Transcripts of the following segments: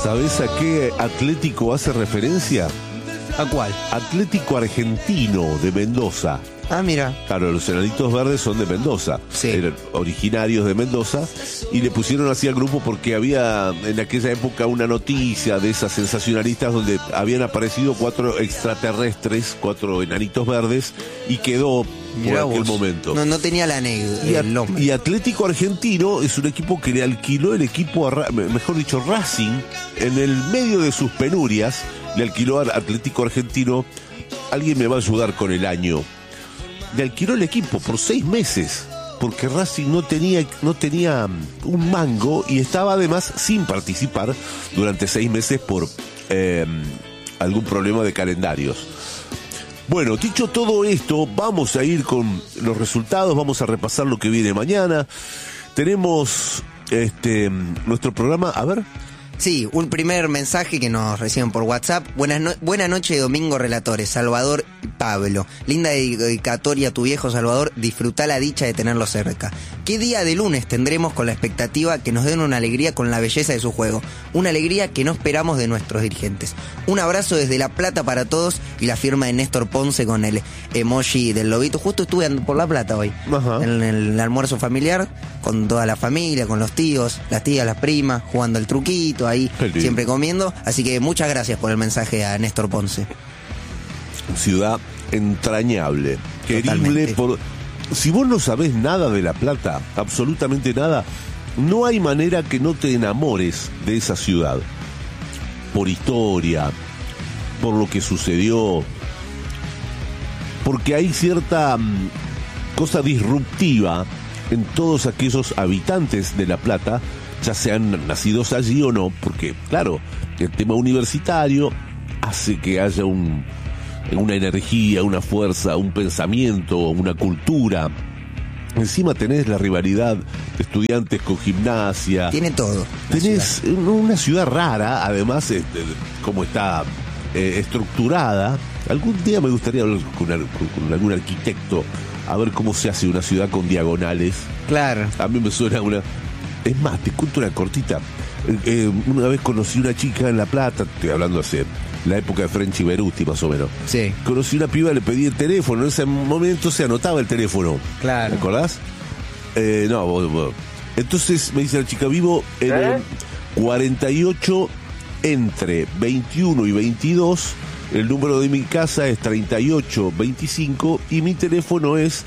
¿Sabés a qué Atlético hace referencia? ¿A cuál? Atlético Argentino de Mendoza. Ah, mira. Claro, los Enanitos Verdes son de Mendoza. Sí. Eran originarios de Mendoza y le pusieron así al grupo porque había en aquella época una noticia de esas sensacionalistas donde habían aparecido 4 extraterrestres, 4 enanitos verdes y quedó Mirá por aquel vos. momento. No tenía la el nombre. Y Atlético Argentino es un equipo que le alquiló el equipo, mejor dicho, Racing, en el medio de sus penurias, le alquiló al Atlético Argentino. Alguien me va a ayudar con el año. Le alquiló el equipo por 6 meses, porque Racing no tenía un mango y estaba además sin participar durante 6 meses por algún problema de calendarios. Bueno, dicho todo esto, vamos a ir con los resultados, vamos a repasar lo que viene mañana. Tenemos nuestro programa, a ver. Sí, un primer mensaje que nos reciben por WhatsApp. Buena noche de domingo, relatores. Salvador y Pablo. Linda dedicatoria a tu viejo, Salvador. Disfrutá la dicha de tenerlo cerca. ¿Qué día de lunes tendremos con la expectativa que nos den una alegría con la belleza de su juego? Una alegría que no esperamos de nuestros dirigentes. Un abrazo desde La Plata para todos y la firma de Néstor Ponce con el emoji del lobito. Justo estuve por La Plata hoy. Ajá. En el almuerzo familiar con toda la familia, con los tíos, las tías, las primas, jugando al truquito ahí, siempre comiendo. Así que muchas gracias por el mensaje a Néstor Ponce. Ciudad entrañable, querible. Si vos no sabés nada de La Plata, absolutamente nada, no hay manera que no te enamores de esa ciudad. Por historia, por lo que sucedió, porque hay cierta cosa disruptiva en todos aquellos habitantes de La Plata, ya sean nacidos allí o no, porque claro, el tema universitario hace que haya una energía, una fuerza, un pensamiento, una cultura. Encima tenés la rivalidad de Estudiantes con Gimnasia. Tiene todo. Tenés una ciudad rara, además, como está estructurada. Algún día me gustaría hablar con algún arquitecto a ver cómo se hace una ciudad con diagonales. Claro. A mí me suena una... Es más, te cuento una cortita. Una vez conocí una chica en La Plata, estoy hablando hace la época de Frenchy Beruti, más o menos. Sí. Conocí una piba, le pedí el teléfono. En ese momento se anotaba el teléfono. Claro. ¿Me acordás? No, vos. Entonces me dice la chica, vivo en el 48 entre 21 y 22. El número de mi casa es 3825 y mi teléfono es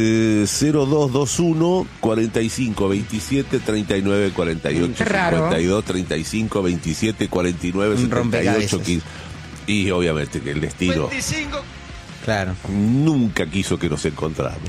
0221 45 27 39 48 52 35 27 49 78 15. Y obviamente que el destino 25. Claro. Nunca quiso que nos encontráramos.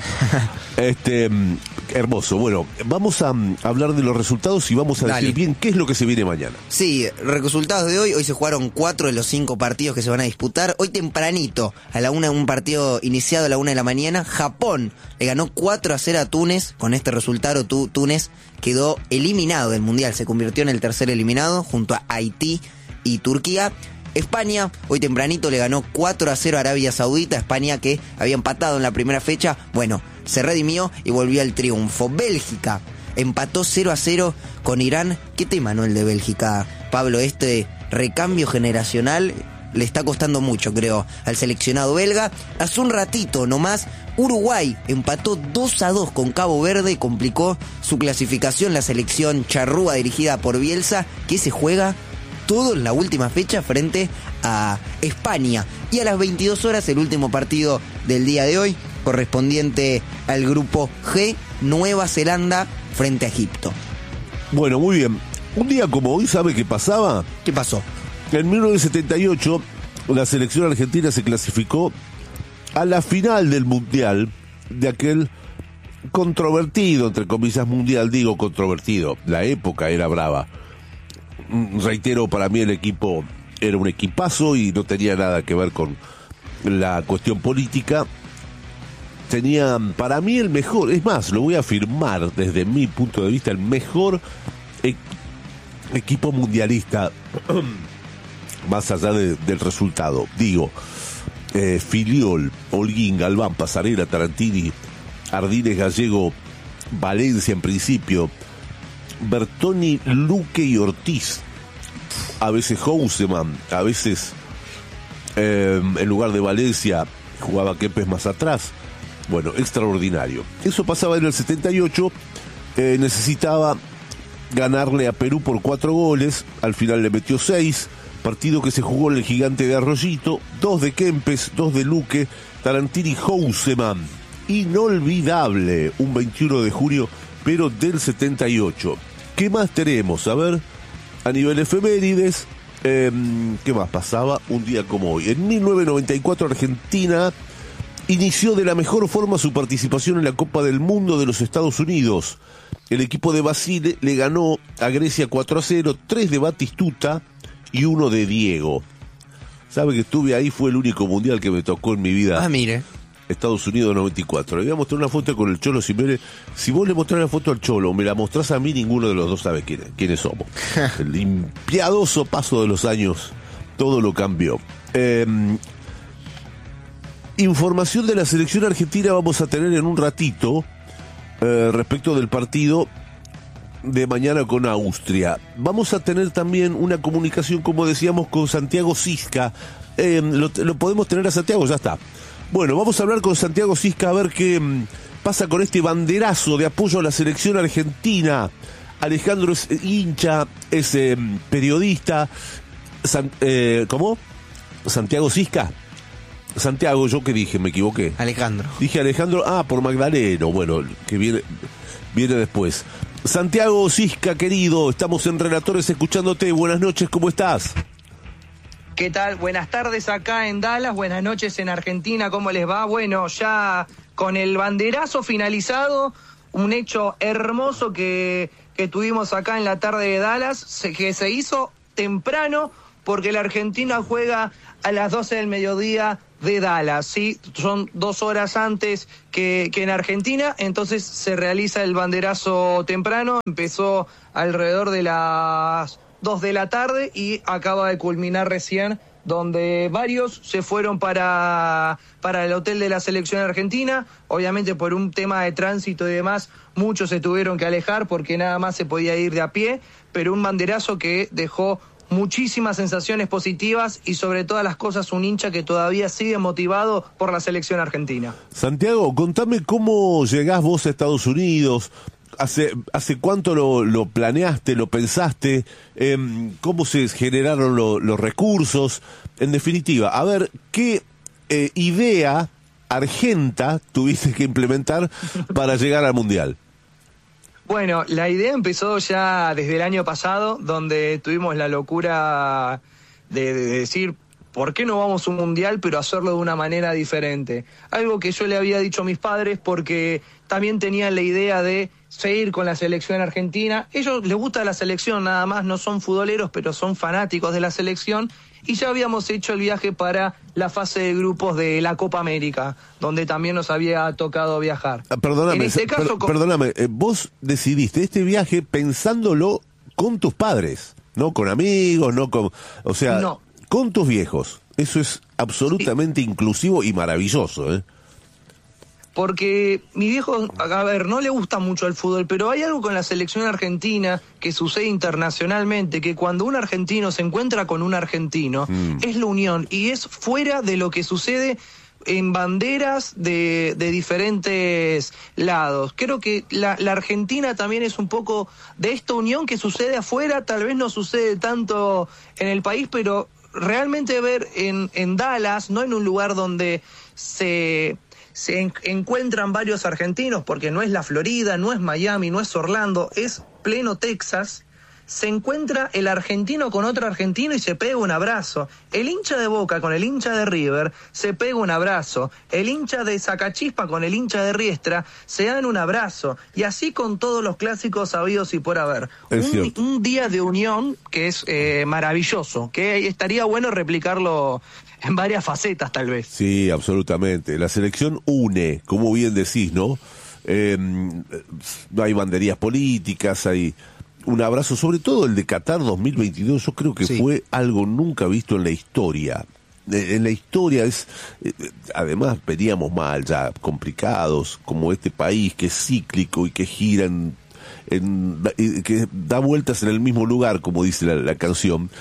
Hermoso. Bueno, vamos a hablar de los resultados y vamos a decir bien qué es lo que se viene mañana. Sí, resultados de hoy. Hoy se jugaron 4 de los 5 partidos que se van a disputar. Hoy tempranito, a la 1, un partido iniciado a la 1 de la mañana. Japón le ganó 4-0 a Túnez. Con este resultado, Túnez quedó eliminado del Mundial. Se convirtió en el tercer eliminado junto a Haití y Turquía. España, hoy tempranito le ganó 4-0 a Arabia Saudita. España, que había empatado en la primera fecha, bueno, se redimió y volvió al triunfo. Bélgica empató 0-0 con Irán. ¿Qué tema, no, el de Bélgica, Pablo? Este recambio generacional le está costando mucho, creo, al seleccionado belga. Hace un ratito nomás, Uruguay empató 2-2 con Cabo Verde y complicó su clasificación. La selección charrúa dirigida por Bielsa, que se juega todo en la última fecha frente a España. Y a las 22 horas el último partido del día de hoy, correspondiente al grupo G, Nueva Zelanda frente a Egipto. Bueno, muy bien. Un día como hoy, ¿sabe qué pasaba? ¿Qué pasó? En 1978 la selección argentina se clasificó a la final del Mundial, de aquel controvertido, entre comillas, Mundial. Digo controvertido, la época era brava. Reitero, para mí el equipo era un equipazo y no tenía nada que ver con la cuestión política. Tenía, para mí, el mejor, es más, lo voy a afirmar desde mi punto de vista, el mejor equipo mundialista, más allá del resultado. Digo, Filiol, Holguín, Galván, Pasarela, Tarantini, Ardínez, Gallego, Valencia en principio, Bertoni, Luque y Ortiz. a veces Houseman, a veces en lugar de Valencia jugaba Kempes más atrás. Bueno, extraordinario. Eso pasaba en el 78, necesitaba ganarle a Perú por 4 goles, al final le metió 6, partido que se jugó en el Gigante de Arroyito, 2 de Kempes, 2 de Luque, Tarantini, Houseman. Inolvidable, un 21 de junio, pero del 78. ¿Qué más tenemos? A ver, a nivel efemérides, ¿qué más pasaba un día como hoy? En 1994 Argentina inició de la mejor forma su participación en la Copa del Mundo de los Estados Unidos. El equipo de Basile le ganó a Grecia 4-0, 3 de Batistuta y 1 de Diego. ¿Sabe que estuve ahí? Fue el único mundial que me tocó en mi vida. Ah, mire. Estados Unidos 94. Le voy a mostrar una foto con el Cholo Simeone. Si vos le mostrás la foto al Cholo, me la mostrás a mí, ninguno de los dos sabe quiénes somos. El impiadoso paso de los años, todo lo cambió. Información de la selección argentina vamos a tener en un ratito respecto del partido de mañana con Austria. Vamos a tener también una comunicación, como decíamos, con Santiago Sisca. Lo podemos tener a Santiago, ya está. Bueno, vamos a hablar con Santiago Sisca a ver qué pasa con este banderazo de apoyo a la selección argentina. Alejandro es hincha, es periodista. ¿Cómo? ¿Santiago Sisca? Santiago, ¿yo qué dije? Me equivoqué. Alejandro. Dije Alejandro, por Magdaleno, bueno, que viene después. Santiago Sisca, querido, estamos en Relatores escuchándote. Buenas noches, ¿cómo estás? ¿Qué tal? Buenas tardes acá en Dallas, buenas noches en Argentina, ¿cómo les va? Bueno, ya con el banderazo finalizado, un hecho hermoso que tuvimos acá en la tarde de Dallas, que se hizo temprano porque la Argentina juega a las 12 del mediodía de Dallas, ¿sí? Son 2 horas antes que en Argentina, entonces se realiza el banderazo temprano, empezó alrededor de las 2 de la tarde y acaba de culminar recién, donde varios se fueron para el hotel de la selección argentina. Obviamente por un tema de tránsito y demás, muchos se tuvieron que alejar porque nada más se podía ir de a pie, pero un banderazo que dejó muchísimas sensaciones positivas y sobre todas las cosas un hincha que todavía sigue motivado por la selección argentina. Santiago, contame cómo llegás vos a Estados Unidos. ¿Hace cuánto lo planeaste, lo pensaste? ¿Cómo se generaron los recursos? En definitiva, a ver, ¿qué idea argenta tuviste que implementar para llegar al Mundial? Bueno, la idea empezó ya desde el año pasado, donde tuvimos la locura de decir, ¿por qué no vamos a un mundial, pero hacerlo de una manera diferente? Algo que yo le había dicho a mis padres porque también tenían la idea de seguir con la selección argentina. Ellos les gusta la selección nada más, no son futboleros, pero son fanáticos de la selección. Y ya habíamos hecho el viaje para la fase de grupos de la Copa América, donde también nos había tocado viajar. Perdóname, en este caso, perdóname, vos decidiste este viaje pensándolo con tus padres, no con amigos, no con... O sea, no. Con tus viejos. Eso es absolutamente inclusivo y maravilloso, ¿eh? Porque mi viejo, a ver, no le gusta mucho el fútbol, pero hay algo con la selección argentina que sucede internacionalmente, que cuando un argentino se encuentra con un argentino, es la unión, y es fuera de lo que sucede en banderas de diferentes lados. Creo que la Argentina también es un poco de esta unión que sucede afuera, tal vez no sucede tanto en el país, pero realmente ver en Dallas, no en un lugar donde se encuentran varios argentinos, porque no es la Florida, no es Miami, no es Orlando, es pleno Texas, se encuentra el argentino con otro argentino y se pega un abrazo. El hincha de Boca con el hincha de River se pega un abrazo. El hincha de Sacachispa con el hincha de Riestra se dan un abrazo. Y así con todos los clásicos habidos y por haber. Un día de unión que es maravilloso, que estaría bueno replicarlo en varias facetas, tal vez. Sí, absolutamente. La selección une, como bien decís, ¿no? No hay banderías políticas, hay un abrazo, sobre todo el de Qatar 2022, yo creo que fue algo nunca visto en la historia. En la historia además veníamos mal, ya complicados, como este país que es cíclico y que gira que da vueltas en el mismo lugar, como dice la canción.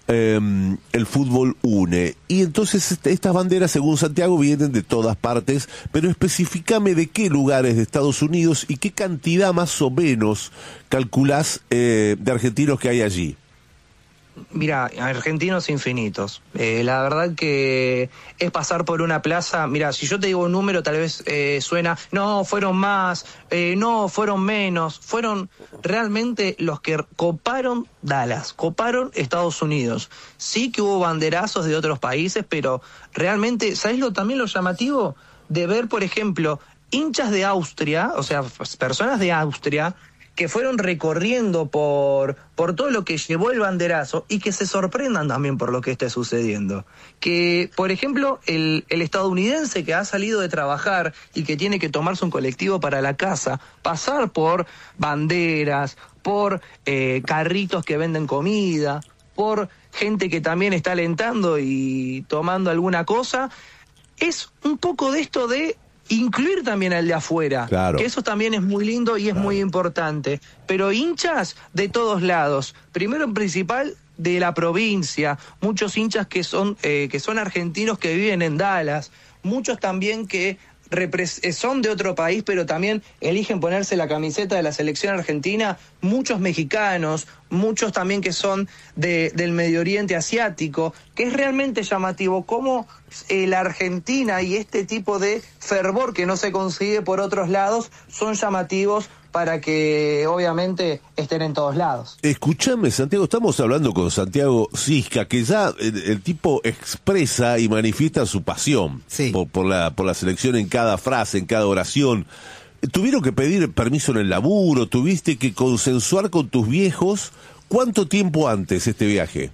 el fútbol une. Y entonces estas banderas, según Santiago, vienen de todas partes, pero especificame de qué lugares de Estados Unidos y qué cantidad más o menos calculás de argentinos que hay allí. Mira, argentinos infinitos. La verdad que es pasar por una plaza. Mira, si yo te digo un número, tal vez suena, no, fueron más, no, fueron menos. Fueron realmente los que coparon Dallas, coparon Estados Unidos. Sí que hubo banderazos de otros países, pero realmente, ¿sabés también lo llamativo? De ver, por ejemplo, hinchas de Austria, o sea, personas de Austria, que fueron recorriendo por todo lo que llevó el banderazo y que se sorprendan también por lo que esté sucediendo. Que, por ejemplo, el estadounidense que ha salido de trabajar y que tiene que tomarse un colectivo para la casa, pasar por banderas, por carritos que venden comida, por gente que también está alentando y tomando alguna cosa, es un poco de esto de incluir también al de afuera, claro, que eso también es muy lindo y es muy importante, pero hinchas de todos lados, primero en principal de la provincia, muchos hinchas que son argentinos que viven en Dallas, muchos también que son de otro país, pero también eligen ponerse la camiseta de la selección argentina, muchos mexicanos, muchos también que son del Medio Oriente asiático, que es realmente llamativo cómo la Argentina y este tipo de fervor que no se consigue por otros lados son llamativos para que obviamente estén en todos lados. Escúchame, Santiago, estamos hablando con Santiago Sisca, que ya el tipo expresa y manifiesta su pasión, sí, por la selección en cada frase, en cada oración. ¿Tuvieron que pedir permiso en el laburo? ¿Tuviste que consensuar con tus viejos? ¿Cuánto tiempo antes este viaje?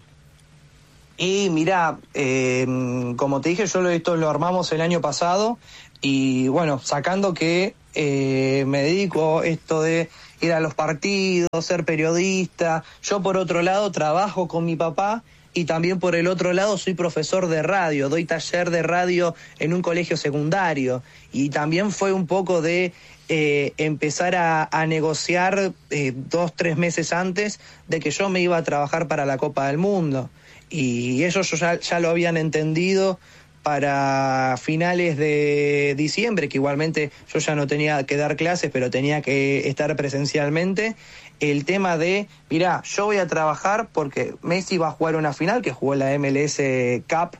Y mirá, como te dije, esto lo armamos el año pasado y bueno, sacando que me dedico a esto de ir a los partidos, ser periodista, yo por otro lado trabajo con mi papá y también por el otro lado soy profesor de radio, doy taller de radio en un colegio secundario y también fue un poco de empezar a negociar 2-3 meses antes de que yo me iba a trabajar para la Copa del Mundo y ellos ya lo habían entendido para finales de diciembre, que igualmente yo ya no tenía que dar clases, pero tenía que estar presencialmente, el tema de, mirá, yo voy a trabajar porque Messi va a jugar una final, que jugó la MLS Cup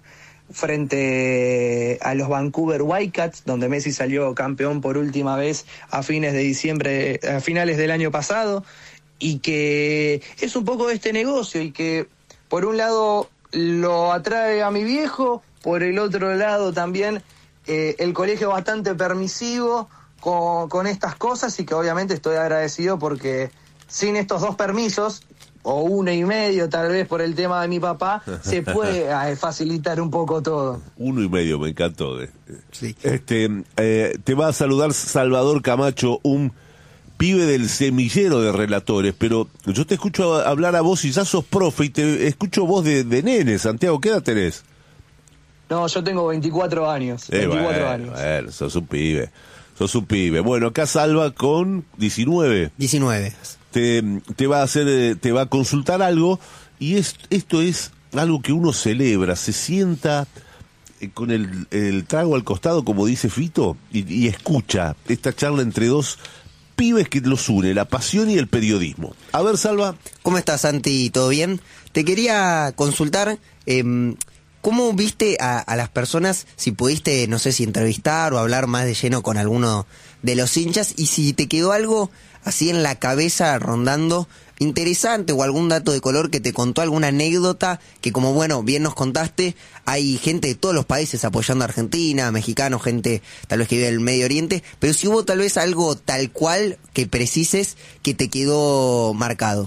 frente a los Vancouver Whitecaps, donde Messi salió campeón por última vez a fines de diciembre, a finales del año pasado, y que es un poco de este negocio, y que por un lado lo atrae a mi viejo, por el otro lado también el colegio bastante permisivo con estas cosas y que obviamente estoy agradecido porque sin estos 2 permisos, o 1,5 tal vez por el tema de mi papá, se puede facilitar un poco todo. 1,5, me encantó. Sí. Te va a saludar Salvador Camacho, un pibe del semillero de relatores, pero yo te escucho hablar a vos y ya sos profe y te escucho vos de nene, Santiago, ¿qué edad tenés? No, yo tengo 24 años. 24 años. Bueno, sos un pibe. Bueno, acá Salva con 19. 19. Te va a consultar algo y esto es algo que uno celebra, se sienta con el trago al costado, como dice Fito, y escucha esta charla entre 2 pibes que los une, la pasión y el periodismo. A ver, Salva. ¿Cómo estás, Santi? ¿Todo bien? Te quería consultar, ¿cómo viste a las personas, si pudiste, no sé si entrevistar o hablar más de lleno con alguno de los hinchas, y si te quedó algo así en la cabeza rondando interesante o algún dato de color que te contó, alguna anécdota que, como bueno, bien nos contaste, hay gente de todos los países apoyando a Argentina, mexicanos, gente tal vez que vive en el Medio Oriente, pero si hubo tal vez algo tal cual que precises que te quedó marcado.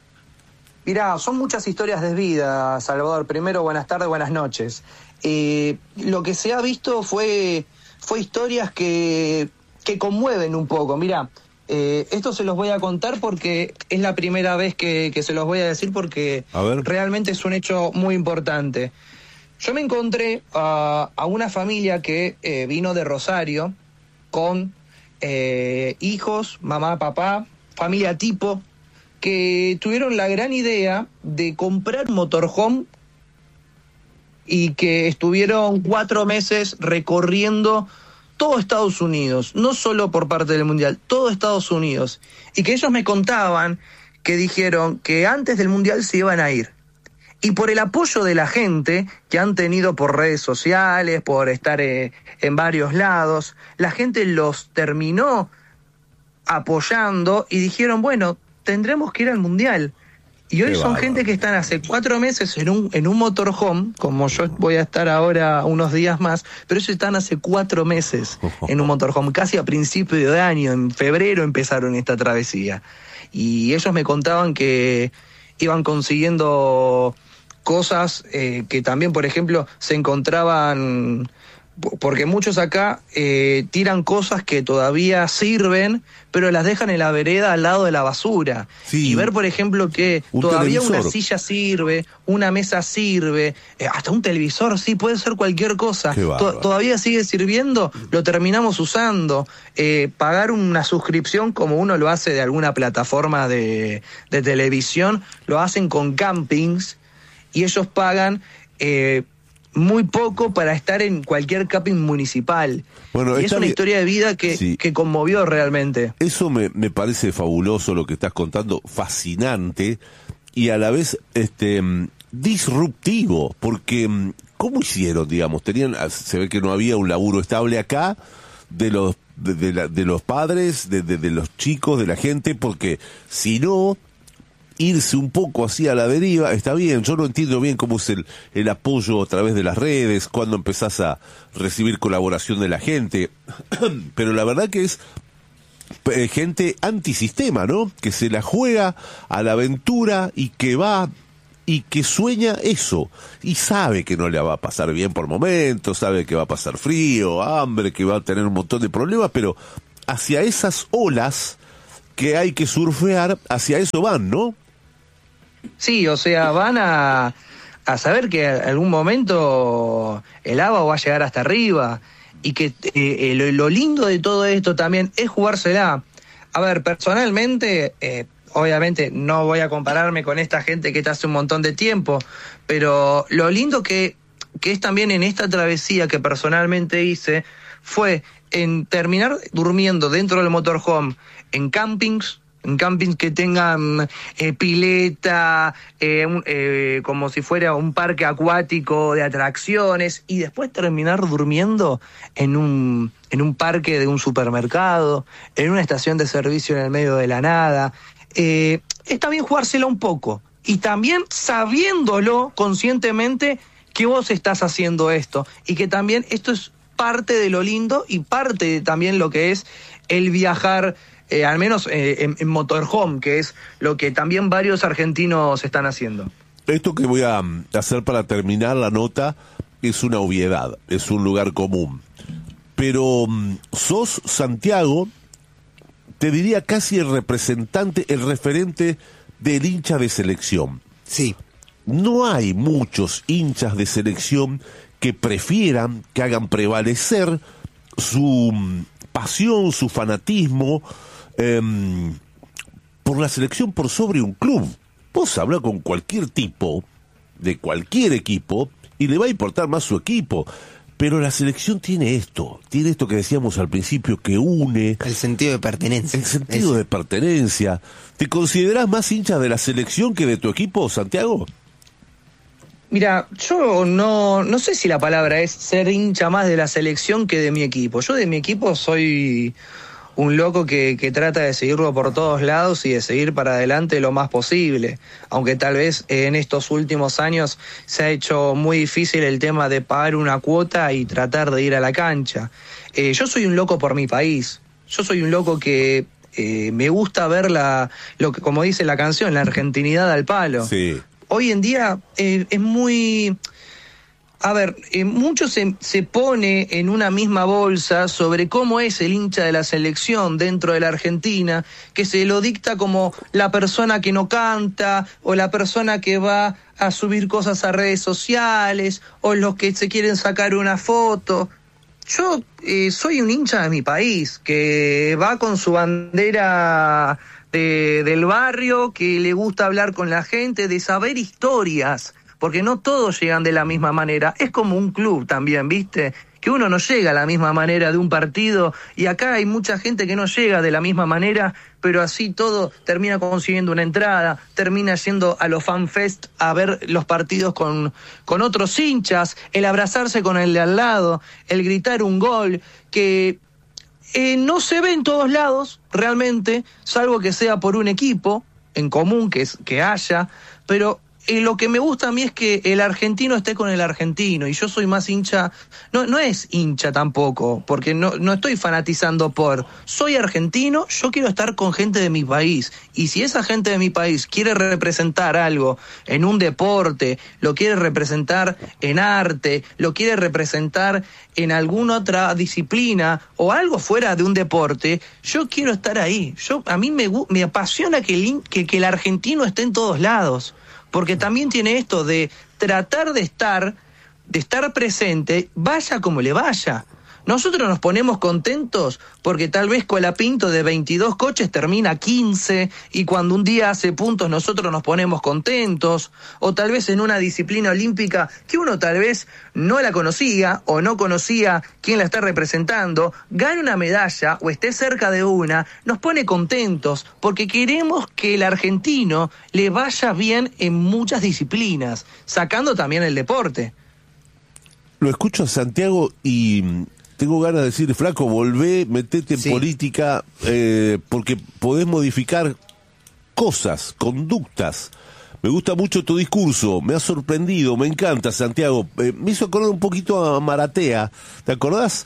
Mirá, son muchas historias de vida, Salvador. Primero, buenas tardes, buenas noches. Lo que se ha visto fue historias que conmueven un poco. Mirá, esto se los voy a contar porque es la primera vez que se los voy a decir porque realmente es un hecho muy importante. Yo me encontré a una familia que vino de Rosario con hijos, mamá, papá, familia tipo, que tuvieron la gran idea de comprar un motorhome y que estuvieron 4 meses recorriendo todo Estados Unidos, no solo por parte del Mundial, todo Estados Unidos. Y que ellos me contaban que dijeron que antes del Mundial se iban a ir. Y por el apoyo de la gente que han tenido por redes sociales, por estar en varios lados, la gente los terminó apoyando y dijeron, bueno, tendremos que ir al Mundial. Y hoy son gente que están hace 4 meses en un motorhome, como yo voy a estar ahora unos días más, pero ellos están hace 4 meses en un motorhome, casi a principio de año, en febrero empezaron esta travesía. Y ellos me contaban que iban consiguiendo cosas que también, por ejemplo, se encontraban, porque muchos acá tiran cosas que todavía sirven, pero las dejan en la vereda al lado de la basura. Sí, y ver, por ejemplo, que todavía televisor. una silla sirve, una mesa sirve, hasta un televisor, sí, puede ser cualquier cosa. Todavía sigue sirviendo, lo terminamos usando. Pagar una suscripción como uno lo hace de alguna plataforma de televisión, lo hacen con campings, y ellos pagan muy poco para estar en cualquier camping municipal. Bueno, y es una historia de vida que conmovió realmente. Eso me parece fabuloso lo que estás contando, fascinante y a la vez disruptivo, porque ¿cómo hicieron, digamos? Se ve que no había un laburo estable acá de los padres, de los chicos, de la gente, porque si no, irse un poco así a la deriva, está bien. Yo no entiendo bien cómo es el apoyo a través de las redes, cuando empezás a recibir colaboración de la gente, pero la verdad que es gente antisistema, ¿no? Que se la juega a la aventura y que va y que sueña eso, y sabe que no le va a pasar bien por momentos, sabe que va a pasar frío, hambre, que va a tener un montón de problemas, pero hacia esas olas que hay que surfear, hacia eso van, ¿no? Sí, o sea, van a saber que en algún momento el agua va a llegar hasta arriba, y que lo lindo de todo esto también es jugársela. A ver, personalmente, obviamente no voy a compararme con esta gente que está hace un montón de tiempo, pero lo lindo que es también en esta travesía que personalmente hice fue en terminar durmiendo dentro del motorhome en campings que tengan pileta, como si fuera un parque acuático de atracciones, y después terminar durmiendo en un parque de un supermercado, en una estación de servicio en el medio de la nada. Está bien jugársela un poco, y también sabiéndolo conscientemente que vos estás haciendo esto, y que también esto es parte de lo lindo y parte de también lo que es el viajar, al menos en motorhome, que es lo que también varios argentinos están haciendo. Esto que voy a hacer para terminar la nota es una obviedad, es un lugar común. Pero sos, Santiago, te diría casi el representante, el referente del hincha de selección. Sí. No hay muchos hinchas de selección que prefieran, que hagan prevalecer su pasión, su fanatismo por la selección por sobre un club. Vos hablas con cualquier tipo de cualquier equipo y le va a importar más su equipo, pero la selección tiene esto que decíamos al principio, que une el sentido de pertenencia. El sentido de pertenencia. ¿Te considerás más hincha de la selección que de tu equipo, Santiago? Mira, yo no sé si la palabra es ser hincha más de la selección que de mi equipo. Yo de mi equipo soy un loco que trata de seguirlo por todos lados y de seguir para adelante lo más posible. Aunque tal vez en estos últimos años se ha hecho muy difícil el tema de pagar una cuota y tratar de ir a la cancha. Yo soy un loco por mi país. Yo soy un loco que me gusta ver lo que, como dice la canción, la argentinidad al palo. Sí. Hoy en día es muy... A ver, mucho se pone en una misma bolsa sobre cómo es el hincha de la selección dentro de la Argentina, que se lo dicta como la persona que no canta, o la persona que va a subir cosas a redes sociales, o los que se quieren sacar una foto. Yo soy un hincha de mi país, que va con su bandera del barrio, que le gusta hablar con la gente, de saber historias, porque no todos llegan de la misma manera. Es como un club también, ¿viste? Que uno no llega a la misma manera de un partido, y acá hay mucha gente que no llega de la misma manera, pero así todo termina consiguiendo una entrada, termina yendo a los fanfest a ver los partidos con otros hinchas, el abrazarse con el de al lado, el gritar un gol, que no se ve en todos lados realmente, salvo que sea por un equipo en común que haya, pero lo que me gusta a mí es que el argentino esté con el argentino, y yo soy más hincha, no es hincha tampoco, porque no estoy fanatizando soy argentino, yo quiero estar con gente de mi país, y si esa gente de mi país quiere representar algo en un deporte, lo quiere representar en arte, lo quiere representar en alguna otra disciplina, o algo fuera de un deporte, yo quiero estar ahí. A mí me apasiona que el argentino esté en todos lados, porque también tiene esto de tratar de estar presente, vaya como le vaya. Nosotros nos ponemos contentos porque tal vez Colapinto de 22 coches termina 15, y cuando un día hace puntos nosotros nos ponemos contentos, o tal vez en una disciplina olímpica que uno tal vez no la conocía o no conocía quién la está representando, gane una medalla o esté cerca de una, nos pone contentos porque queremos que el argentino le vaya bien en muchas disciplinas, sacando también el deporte. Lo escucho a Santiago y tengo ganas de decir, flaco, volvé, metete en política, porque podés modificar cosas, conductas. Me gusta mucho tu discurso, me ha sorprendido, me encanta, Santiago. Me hizo acordar un poquito a Maratea, ¿te acordás?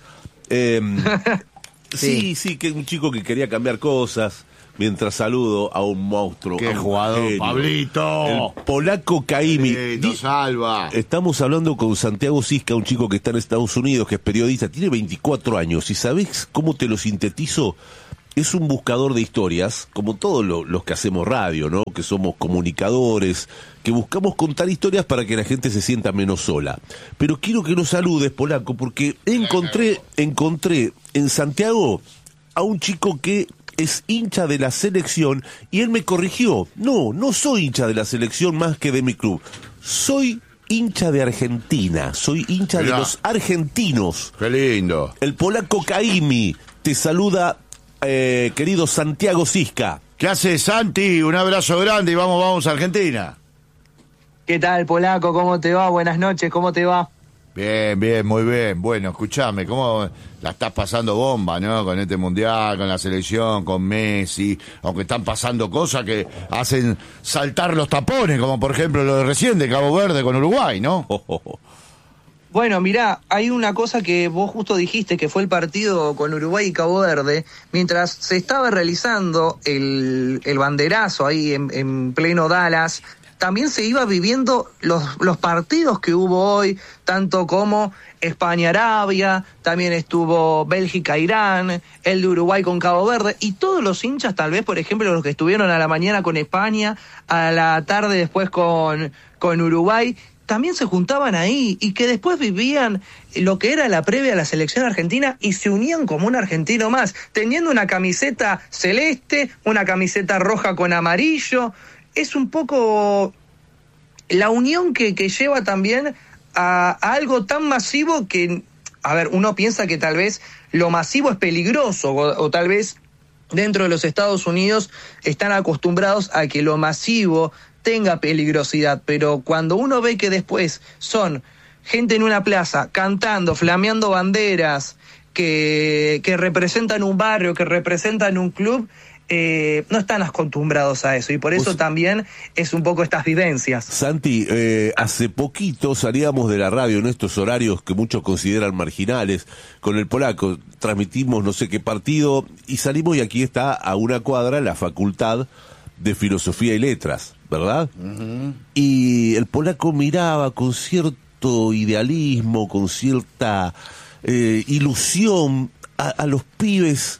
Sí, que es un chico que quería cambiar cosas. Mientras saludo a un monstruo. ¡Qué jugador, genio. Pablito! El polaco Caimi. Salva. Estamos hablando con Santiago Sisca, un chico que está en Estados Unidos, que es periodista, tiene 24 años. ¿Y sabés cómo te lo sintetizo? Es un buscador de historias, como todos los que hacemos radio, ¿no? Que somos comunicadores, que buscamos contar historias para que la gente se sienta menos sola. Pero quiero que lo saludes, polaco, porque encontré en Santiago a un chico que es hincha de la selección, y él me corrigió. No soy hincha de la selección más que de mi club. Soy hincha de Argentina, soy hincha de los argentinos. ¡Qué lindo! El polaco Caimi te saluda, querido Santiago Sisca. ¿Qué haces, Santi? Un abrazo grande y vamos a Argentina. ¿Qué tal, polaco? ¿Cómo te va? Buenas noches, ¿cómo te va? Bien, muy bien. Bueno, escuchame, ¿cómo la estás pasando bomba, no? Con este mundial, con la selección, con Messi, aunque están pasando cosas que hacen saltar los tapones, como por ejemplo lo de recién de Cabo Verde con Uruguay, ¿no? Bueno, mirá, hay una cosa que vos justo dijiste, que fue el partido con Uruguay y Cabo Verde. Mientras se estaba realizando el banderazo ahí en pleno Dallas, también se iba viviendo los partidos que hubo hoy, tanto como España-Arabia, también estuvo Bélgica-Irán, el de Uruguay con Cabo Verde, y todos los hinchas, tal vez, por ejemplo, los que estuvieron a la mañana con España, a la tarde después con Uruguay, también se juntaban ahí, y que después vivían lo que era la previa a la selección argentina y se unían como un argentino más, teniendo una camiseta celeste, una camiseta roja con amarillo. Es un poco la unión que lleva también a algo tan masivo que, a ver, uno piensa que tal vez lo masivo es peligroso, o tal vez dentro de los Estados Unidos están acostumbrados a que lo masivo tenga peligrosidad, pero cuando uno ve que después son gente en una plaza cantando, flameando banderas, que representan un barrio, que representan un club, no están acostumbrados a eso, y por eso también es un poco estas vivencias. Santi, hace poquito salíamos de la radio en estos horarios que muchos consideran marginales, con el polaco, transmitimos no sé qué partido, y salimos, y aquí está a una cuadra la Facultad de Filosofía y Letras, ¿verdad? Uh-huh. Y el polaco miraba con cierto idealismo, con cierta ilusión a los pibes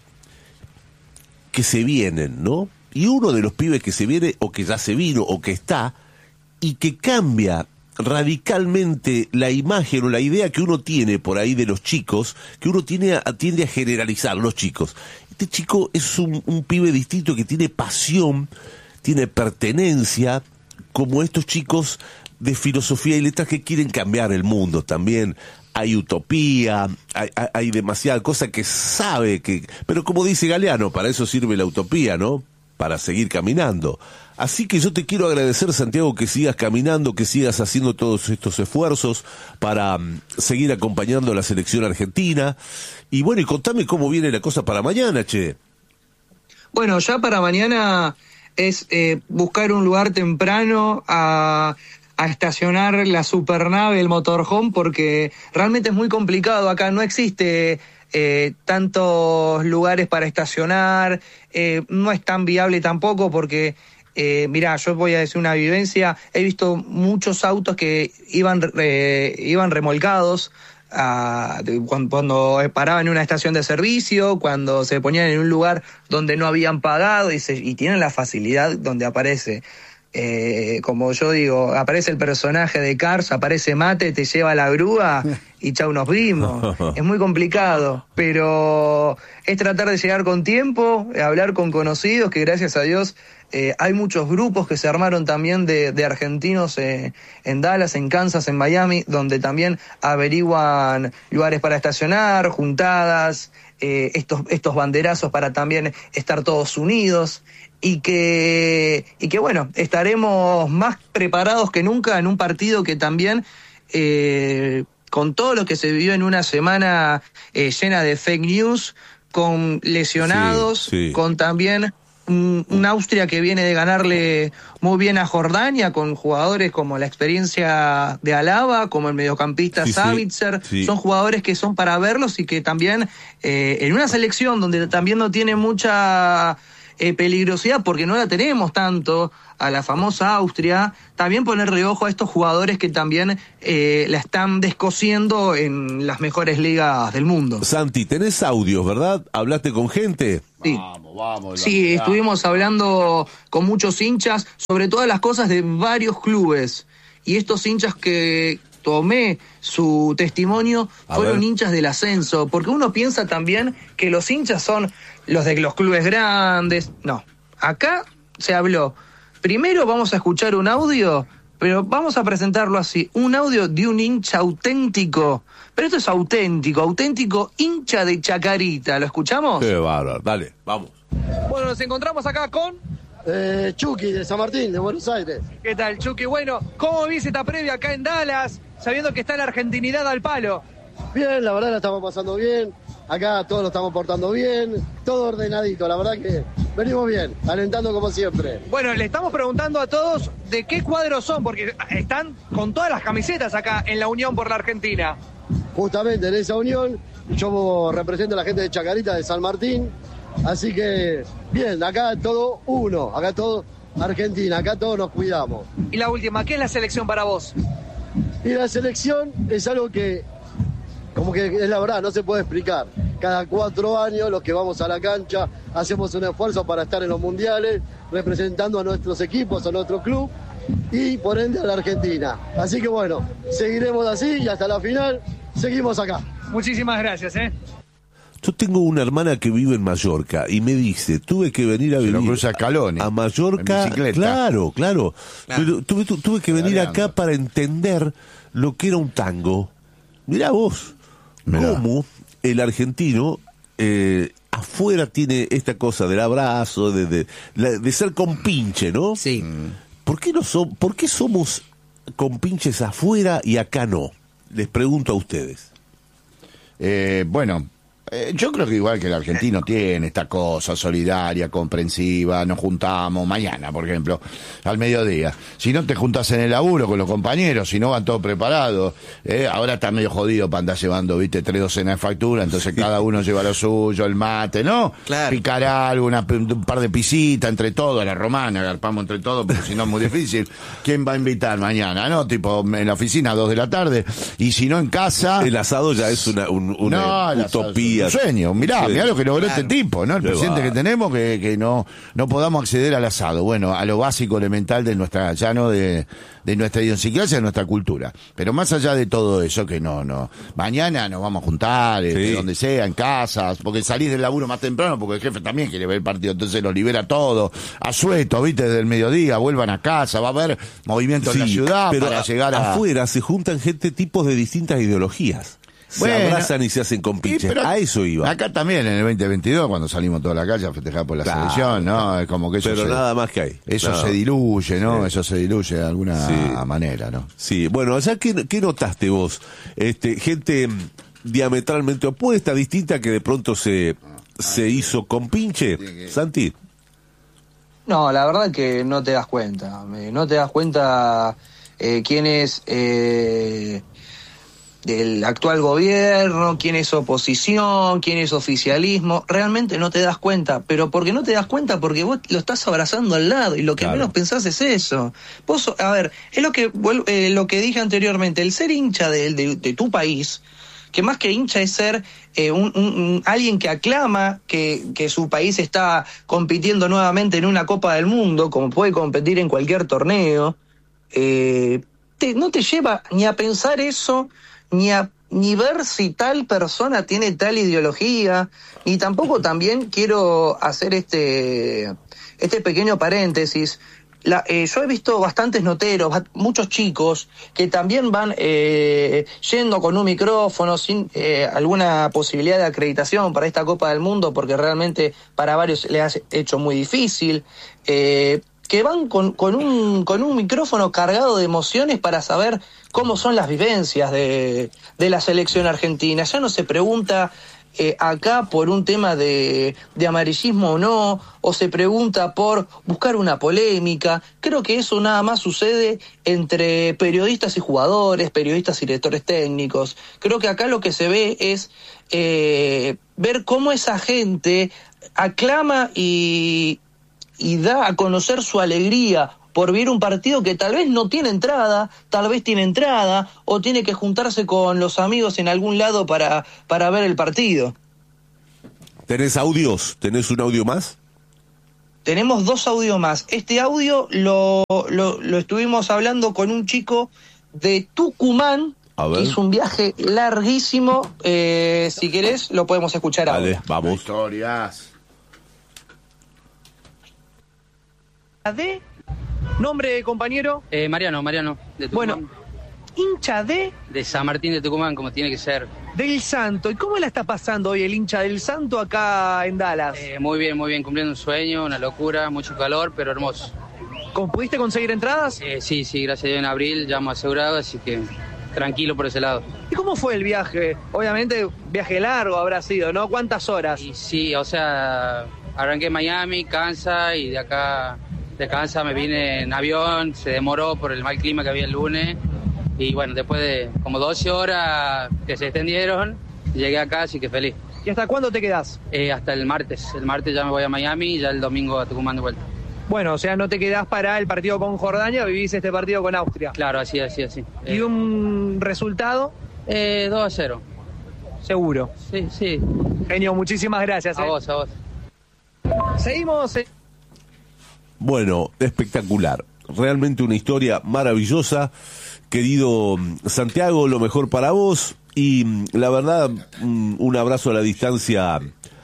que se vienen, ¿no? Y uno de los pibes que se viene, o que ya se vino, o que está, y que cambia radicalmente la imagen o la idea que uno tiene por ahí de los chicos, que uno tiende a generalizar los chicos. este chico es un pibe distinto que tiene pasión, tiene pertenencia, como estos chicos de filosofía y letras que quieren cambiar el mundo también. Hay utopía, hay demasiada cosa que sabe que... Pero como dice Galeano, para eso sirve la utopía, ¿no? Para seguir caminando. Así que yo te quiero agradecer, Santiago, que sigas caminando, que sigas haciendo todos estos esfuerzos para seguir acompañando a la selección argentina. Y bueno, y contame cómo viene la cosa para mañana, che. Bueno, ya para mañana es buscar un lugar temprano a estacionar la supernave, el motorhome, porque realmente es muy complicado. Acá no existe tantos lugares para estacionar, no es tan viable tampoco porque... mirá, yo voy a decir una vivencia, he visto muchos autos que iban remolcados cuando paraban en una estación de servicio, cuando se ponían en un lugar donde no habían pagado y tienen la facilidad donde aparece. Como yo digo, aparece el personaje de Cars, aparece Mate, te lleva la grúa y chau, nos vimos. Es muy complicado, pero es tratar de llegar con tiempo, hablar con conocidos, que gracias a Dios hay muchos grupos que se armaron también de argentinos en Dallas, en Kansas, en Miami, donde también averiguan lugares para estacionar, juntadas, estos banderazos para también estar todos unidos. Y que bueno, estaremos más preparados que nunca en un partido que también, con todo lo que se vivió en una semana llena de fake news, con lesionados, sí. Con también un Austria que viene de ganarle muy bien a Jordania, con jugadores como la experiencia de Alaba, como el mediocampista Savitzer, sí. Son jugadores que son para verlos y que también en una selección donde también no tiene mucha... peligrosidad, porque no la tenemos tanto a la famosa Austria, también ponerle ojo a estos jugadores que también la están descosiendo en las mejores ligas del mundo. Santi, tenés audios, ¿verdad? ¿Hablaste con gente? Sí, sí, estuvimos hablando con muchos hinchas sobre todas las cosas de varios clubes, y estos hinchas que tomé su testimonio fueron hinchas del ascenso, porque uno piensa también que los hinchas son los de los clubes grandes. No, acá se habló. Primero vamos a escuchar un audio, pero vamos a presentarlo así, un audio de un hincha auténtico, pero esto es auténtico hincha de Chacarita. ¿Lo escuchamos? Qué bárbaro, dale, vamos. Bueno, nos encontramos acá con... Chucky, de San Martín, de Buenos Aires. ¿Qué tal, Chucky? Bueno, ¿cómo viste esta previa acá en Dallas, sabiendo que está la argentinidad al palo? Bien, la verdad la estamos pasando bien. Acá todos lo estamos portando bien, todo ordenadito, la verdad que venimos bien, alentando como siempre. Bueno, le estamos preguntando a todos de qué cuadros son, porque están con todas las camisetas acá en la Unión por la Argentina. Justamente en esa unión, yo represento a la gente de Chacarita, de San Martín, así que bien, acá todo uno, acá todo Argentina, acá todos nos cuidamos. Y la última, ¿qué es la selección para vos? Y la selección es algo que, como que es la verdad, no se puede explicar. Cada 4 años los que vamos a la cancha hacemos un esfuerzo para estar en los mundiales, representando a nuestros equipos, a nuestro club y por ende a la Argentina. Así que bueno, seguiremos así y hasta la final seguimos acá. Muchísimas gracias, Yo tengo una hermana que vive en Mallorca y me dice, tuve que venir a vivir a Mallorca, claro, pero tuve que venir acá para entender lo que era un tango. Mirá vos, cómo el argentino afuera tiene esta cosa del abrazo, de ser compinche, ¿no? Sí. ¿Por qué somos compinches afuera y acá no? Les pregunto a ustedes. Bueno, yo creo que igual que el argentino tiene esta cosa solidaria, comprensiva, nos juntamos mañana, por ejemplo, al mediodía. Si no te juntas en el laburo con los compañeros, si no van todos preparados, ahora está medio jodido para andar llevando, 3 docenas de facturas, entonces cada uno lleva lo suyo, el mate, ¿no? Claro. Picar algo, un par de pisitas entre todos, a la romana, agarpamos entre todos, porque si no es muy difícil. ¿Quién va a invitar mañana, no? Tipo, en la oficina a 2 de la tarde, y si no en casa... El asado ya es una utopía. días. Un sueño. Mirá lo que logró este tipo, ¿no? El presidente que tenemos, que no podamos acceder al asado. Bueno, a lo básico, elemental de nuestra, ya no de nuestra idiosincrasia, de nuestra cultura. Pero más allá de todo eso, que no. Mañana nos vamos a juntar, donde sea, en casas, porque salís del laburo más temprano, porque el jefe también quiere ver el partido, entonces los libera todo. Asueto, viste, desde el mediodía, vuelvan a casa, va a haber movimiento en la ciudad pero para llegar a... afuera se juntan tipos de distintas ideologías. Se abrazan y se hacen compinches. A eso iba. Acá también, en el 2022, cuando salimos toda la calle a festejar por la selección, ¿no? Es como que eso pero nada más que hay. Eso se diluye, ¿no? Sí. Eso se diluye de alguna manera, ¿no? Sí, bueno, allá, ¿qué notaste vos? Gente diametralmente opuesta, distinta, que de pronto se hizo compinche. Santi. No, la verdad que no te das cuenta. No te das cuenta quién es del actual gobierno, quién es oposición, quién es oficialismo. Realmente no te das cuenta. ¿Pero por qué no te das cuenta? Porque vos lo estás abrazando al lado y lo que menos pensás es eso. Vos, a ver, es lo que dije anteriormente. El ser hincha de tu país, que más que hincha es ser alguien que aclama que su país está compitiendo nuevamente en una Copa del Mundo, como puede competir en cualquier torneo, no te lleva ni a pensar eso, ni ver si tal persona tiene tal ideología, ni tampoco también quiero hacer este pequeño paréntesis. Yo he visto bastantes noteros, muchos chicos, que también van yendo con un micrófono sin alguna posibilidad de acreditación para esta Copa del Mundo, porque realmente para varios le ha hecho muy difícil, que van con un micrófono cargado de emociones para saber cómo son las vivencias de la selección argentina. Ya no se pregunta acá por un tema de amarillismo o no, o se pregunta por buscar una polémica. Creo que eso nada más sucede entre periodistas y jugadores, periodistas y directores técnicos. Creo que acá lo que se ve es ver cómo esa gente aclama y da a conocer su alegría por ver un partido que tal vez no tiene entrada, tal vez tiene entrada, o tiene que juntarse con los amigos en algún lado para ver el partido. ¿Tenés audios? ¿Tenés un audio más? Tenemos 2 audios más. Este audio lo estuvimos hablando con un chico de Tucumán, que hizo un viaje larguísimo. Si querés, lo podemos escuchar ahora. Dale, vamos. Historias. ¿De nombre, compañero? Mariano, de Tucumán. Bueno, hincha de San Martín de Tucumán, como tiene que ser. del Santo. ¿Y cómo la está pasando hoy el hincha del Santo acá en Dallas? Muy bien, cumpliendo un sueño, una locura, mucho calor, pero hermoso. ¿Pudiste conseguir entradas? Sí, gracias a Dios en abril ya hemos asegurado, así que tranquilo por ese lado. ¿Y cómo fue el viaje? Obviamente, viaje largo habrá sido, ¿no? ¿Cuántas horas? Y sí, o sea, arranqué en Miami, Kansas, y de acá de Kansas me vine en avión, se demoró por el mal clima que había el lunes, y bueno, después de como 12 horas que se extendieron, llegué acá, así que feliz. ¿Y hasta cuándo te quedás? Hasta el martes ya me voy a Miami y ya el domingo a Tucumán de vuelta. Bueno, o sea, no te quedás para el partido con Jordania, vivís este partido con Austria. Claro, así. ¿Y un resultado? 2-0. Seguro. Sí. Genio, muchísimas gracias. A vos. Seguimos. Bueno, espectacular. Realmente una historia maravillosa. Querido Santiago, lo mejor para vos. Y la verdad, un abrazo a la distancia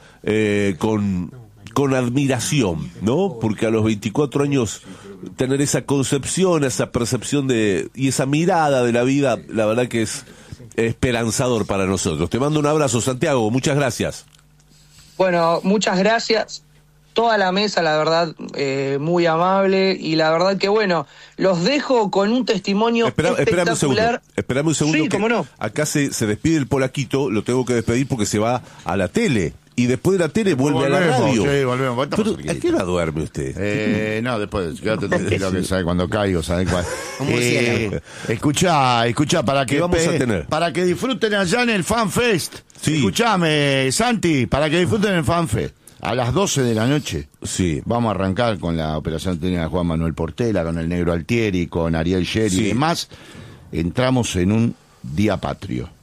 con admiración, ¿no? Porque a los 24 años tener esa concepción, esa percepción y esa mirada de la vida, la verdad que es esperanzador para nosotros. Te mando un abrazo, Santiago. Muchas gracias. Bueno, muchas gracias. Toda la mesa, la verdad, muy amable, y la verdad que, bueno, los dejo con un testimonio espectacular. Espérame un segundo. Sí, cómo no. Acá se despide el polaquito, lo tengo que despedir porque se va a la tele. Y después de la tele vuelve a la radio. Sí, volvemos. Pero, ¿a qué hora duerme usted? No, después, quédate tranquilo que sabe cuando caigo, sabe cuál. Escuchá, para que vamos a tener? Para que disfruten allá en el Fan Fest. Sí. Escuchame, Santi, para que disfruten en el Fan Fest. A las 12 de la noche vamos a arrancar con la operación técnica de Juan Manuel Portela, con el Negro Altieri, con Ariel Sherry y demás. Entramos en un día patrio.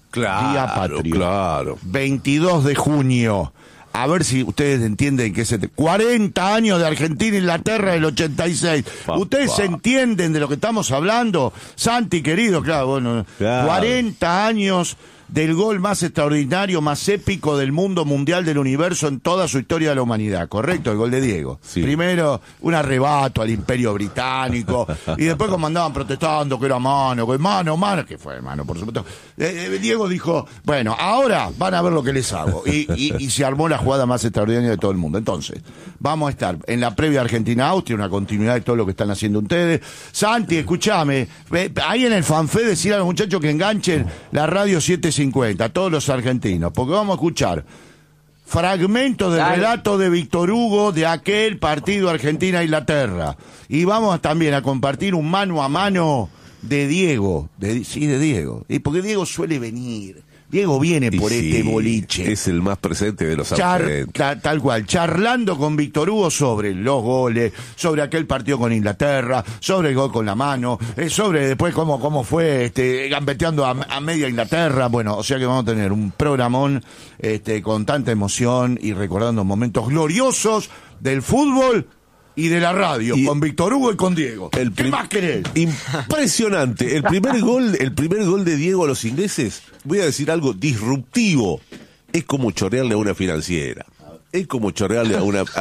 Claro, Día patrio. claro. 22 de junio. A ver si ustedes entienden que 40 años de Argentina e Inglaterra del 86. Papá. ¿Ustedes se entienden de lo que estamos hablando? Santi, querido, claro, bueno. Claro. 40 años del gol más extraordinario, más épico del mundo mundial, del universo en toda su historia de la humanidad, ¿correcto? El gol de Diego. Sí. Primero, un arrebato al Imperio Británico, y después como andaban protestando que era mano, que fue mano, por supuesto. Diego dijo, bueno, ahora van a ver lo que les hago. Y se armó la jugada más extraordinaria de todo el mundo. Entonces, vamos a estar en la previa Argentina-Austria, una continuidad de todo lo que están haciendo ustedes. Santi, escúchame, ahí en el fanfé decir a los muchachos que enganchen la radio 750, a todos los argentinos, porque vamos a escuchar fragmentos del relato de Víctor Hugo de aquel partido Argentina-Inglaterra. Y vamos también a compartir un mano a mano de Diego, de Diego. Y porque Diego suele venir. Diego viene por este boliche. Es el más presente de los ausentes. Tal cual, charlando con Víctor Hugo sobre los goles, sobre aquel partido con Inglaterra, sobre el gol con la mano, sobre después cómo fue gambeteando a media Inglaterra. Bueno, o sea que vamos a tener un programón con tanta emoción y recordando momentos gloriosos del fútbol y de la radio, con Víctor Hugo y con Diego. ¿Qué más querés? Impresionante. El primer gol de Diego a los ingleses, voy a decir algo disruptivo. Es como chorrearle a una financiera. Es como chorrearle a una...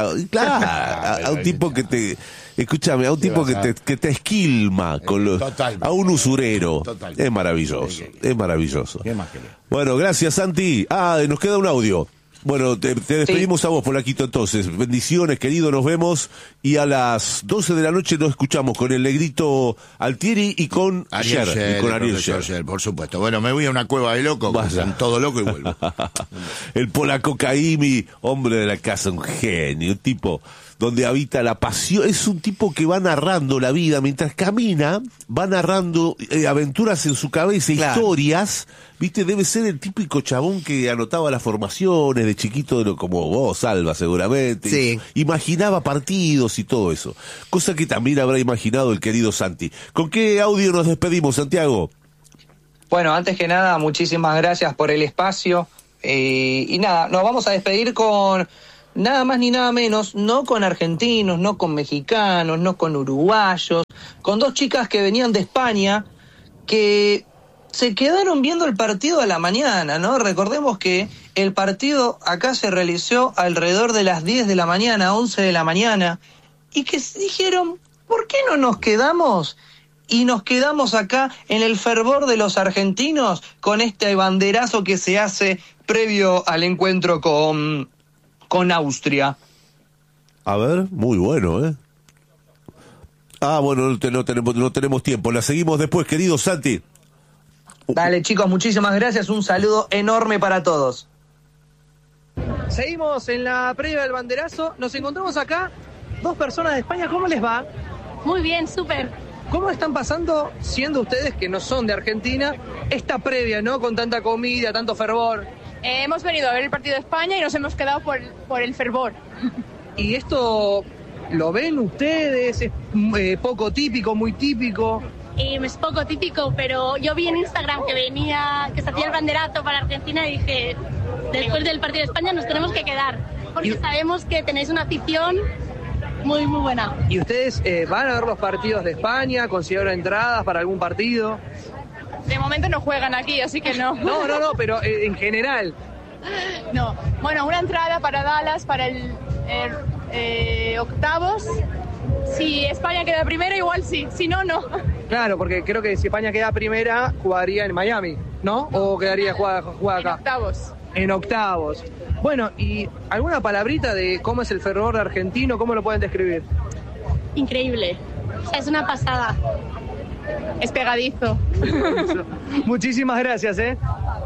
a un tipo que te... Escúchame, a un tipo que te esquilma con los... A un usurero. Es maravilloso. Es maravilloso. ¿Qué más querés? Bueno, gracias, Santi. Nos queda un audio. Bueno, te despedimos a vos, Polaquito, entonces. Bendiciones, querido, nos vemos. Y a las 12 de la noche nos escuchamos con el Negrito Altieri y con Ariel Sher. Por supuesto. Bueno, me voy a una cueva de locos, son todo loco y vuelvo. El polaco Caimi, hombre de la casa, un genio, un tipo donde habita la pasión. Es un tipo que va narrando la vida mientras camina, va narrando aventuras en su cabeza, historias. Viste, debe ser el típico chabón que anotaba las formaciones de chiquito, como vos, Alba, seguramente. Sí. Imaginaba partidos y todo eso. Cosa que también habrá imaginado el querido Santi. ¿Con qué audio nos despedimos, Santiago? Bueno, antes que nada, muchísimas gracias por el espacio. Y nada, nos vamos a despedir con nada más ni nada menos, no con argentinos, no con mexicanos, no con uruguayos, con dos chicas que venían de España, que se quedaron viendo el partido a la mañana, ¿no? Recordemos que el partido acá se realizó alrededor de las 10 de la mañana, 11 de la mañana, y que dijeron, ¿por qué no nos quedamos? Y nos quedamos acá en el fervor de los argentinos con este banderazo que se hace previo al encuentro con Austria. A ver, muy bueno, ¿eh? Bueno, no tenemos tiempo. La seguimos después, querido Santi. Dale, chicos, muchísimas gracias. Un saludo enorme para todos. Seguimos en la previa del banderazo. Nos encontramos acá, dos personas de España. ¿Cómo les va? Muy bien, súper. ¿Cómo están pasando, siendo ustedes que no son de Argentina, esta previa, ¿no? Con tanta comida, tanto fervor. Hemos venido a ver el partido de España y nos hemos quedado por el fervor. ¿Y esto lo ven ustedes? ¿Es poco típico, muy típico? Es poco típico, pero yo vi en Instagram que se hacía el banderazo para Argentina y dije, después del partido de España nos tenemos que quedar, porque sabemos que tenéis una afición muy, muy buena. ¿Y ustedes van a ver los partidos de España? ¿Consiguieron entradas para algún partido? De momento no juegan aquí, así que no. No, pero en general. No. Bueno, una entrada para Dallas para el octavos. Si España queda primera, igual sí. Si no, no. Claro, porque creo que si España queda primera, jugaría en Miami, ¿no? ¿O quedaría jugada acá? En octavos. En octavos. Bueno, ¿y alguna palabrita de cómo es el fervor argentino? ¿Cómo lo pueden describir? Increíble. O sea, es una pasada. Es pegadizo. Muchísimas gracias,